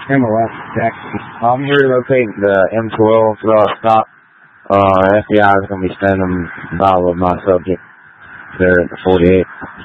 Camera West, Jackson. I'm here to locate the M12 stop. FBI is going to be standing by with my subject there at the 48.